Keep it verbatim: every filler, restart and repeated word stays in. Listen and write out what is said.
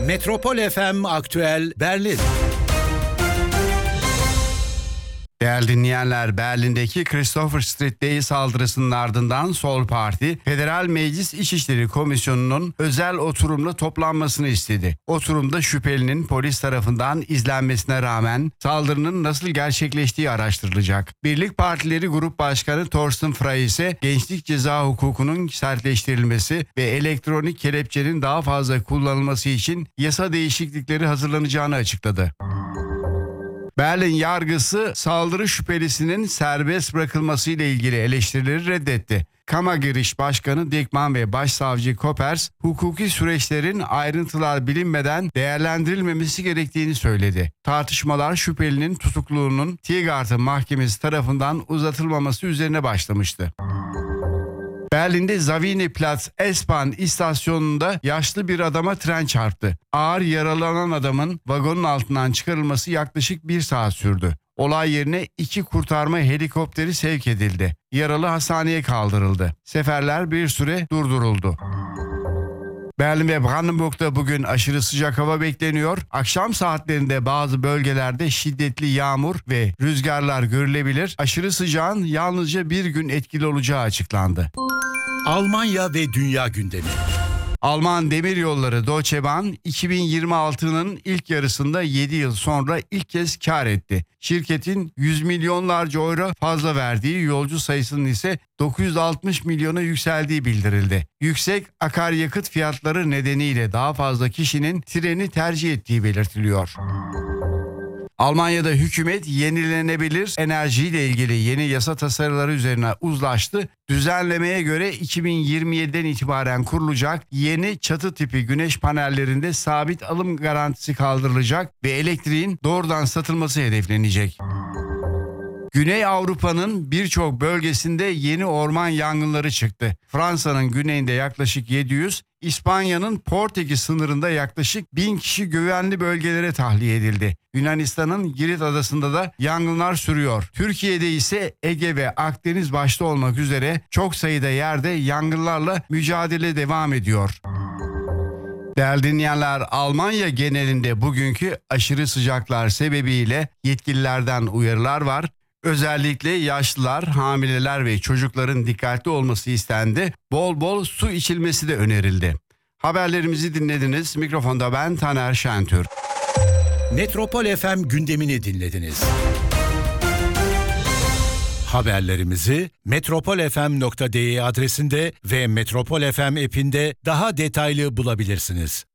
Metropol F M Aktüel Berlin. Değerli dinleyenler, Berlin'deki Christopher Street'teki saldırısının ardından Sol Parti, Federal Meclis İçişleri Komisyonu'nun özel oturumla toplanmasını istedi. Oturumda şüphelinin polis tarafından izlenmesine rağmen saldırının nasıl gerçekleştiği araştırılacak. Birlik Partileri Grup Başkanı Thorsten Frey ise gençlik ceza hukukunun sertleştirilmesi ve elektronik kelepçenin daha fazla kullanılması için yasa değişiklikleri hazırlanacağını açıkladı. Berlin yargısı saldırı şüphelisinin serbest bırakılması ile ilgili eleştirileri reddetti. Kammergericht Başkanı Dickmann ve Başsavcı Koppers, hukuki süreçlerin ayrıntılar bilinmeden değerlendirilmemesi gerektiğini söyledi. Tartışmalar şüphelinin tutukluluğunun Tiergarten Mahkemesi tarafından uzatılmaması üzerine başlamıştı. Berlin'de Savini-Platz S-Bahn istasyonunda yaşlı bir adama tren çarptı. Ağır yaralanan adamın vagonun altından çıkarılması yaklaşık bir saat sürdü. Olay yerine iki kurtarma helikopteri sevk edildi. Yaralı hastaneye kaldırıldı. Seferler bir süre durduruldu. Berlin ve Brandenburg'da bugün aşırı sıcak hava bekleniyor. Akşam saatlerinde bazı bölgelerde şiddetli yağmur ve rüzgarlar görülebilir. Aşırı sıcağın yalnızca bir gün etkili olacağı açıklandı. Almanya ve dünya gündemi. Alman Demiryolları Deutsche Bahn iki bin yirmi altının ilk yarısında yedi yıl sonra ilk kez kar etti. Şirketin yüz milyonlarca euro fazla verdiği, yolcu sayısının ise dokuz yüz altmış milyona yükseldiği bildirildi. Yüksek akaryakıt fiyatları nedeniyle daha fazla kişinin treni tercih ettiği belirtiliyor. Almanya'da hükümet yenilenebilir enerjiyle ilgili yeni yasa tasarıları üzerine uzlaştı. Düzenlemeye göre iki bin yirmi yediden itibaren kurulacak yeni çatı tipi güneş panellerinde sabit alım garantisi kaldırılacak ve elektriğin doğrudan satılması hedeflenecek. Güney Avrupa'nın birçok bölgesinde yeni orman yangınları çıktı. Fransa'nın güneyinde yaklaşık yedi yüz, İspanya'nın Portekiz sınırında yaklaşık bin kişi güvenli bölgelere tahliye edildi. Yunanistan'ın Girit adasında da yangınlar sürüyor. Türkiye'de ise Ege ve Akdeniz başta olmak üzere çok sayıda yerde yangınlarla mücadele devam ediyor. Değerli dinleyenler, Almanya genelinde bugünkü aşırı sıcaklar sebebiyle yetkililerden uyarılar var. Özellikle yaşlılar, hamileler ve çocukların dikkatli olması istendi. Bol bol su içilmesi de önerildi. Haberlerimizi dinlediniz. Mikrofonda ben Taner Şentürk. Metropol F M gündemini dinlediniz. Haberlerimizi metropol f m nokta d e adresinde ve Metropol F M app'inde daha detaylı bulabilirsiniz.